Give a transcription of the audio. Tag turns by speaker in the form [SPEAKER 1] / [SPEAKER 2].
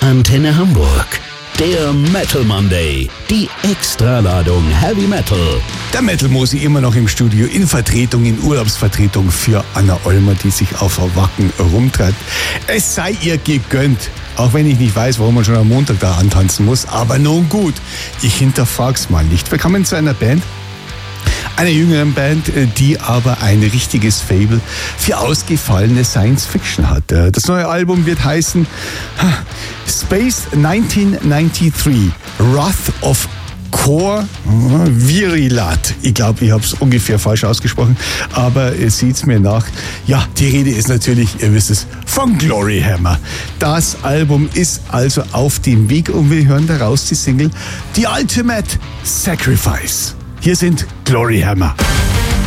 [SPEAKER 1] Antenne Hamburg. Der Metal Monday. Die Extraladung Heavy Metal.
[SPEAKER 2] Der Metal Mosi immer noch im Studio in Vertretung, in Urlaubsvertretung für Anna Olmer, die sich auf Wacken rumtreibt. Es sei ihr gegönnt. Auch wenn ich nicht weiß, warum man schon am Montag da antanzen muss. Aber nun gut, ich hinterfrag's mal nicht. Willkommen zu einer Band. Einer jüngeren Band, die aber ein richtiges Faible für ausgefallene Science-Fiction hat. Das neue Album wird heißen Space 1993, Wrath of Kor Virilat. Ich glaube, ich habe es ungefähr falsch ausgesprochen, aber seht's mir nach. Ja, die Rede ist natürlich, ihr wisst es, von Glory Hammer. Das Album ist also auf dem Weg und wir hören daraus die Single The Ultimate Sacrifice. Hier sind Glory Hammer.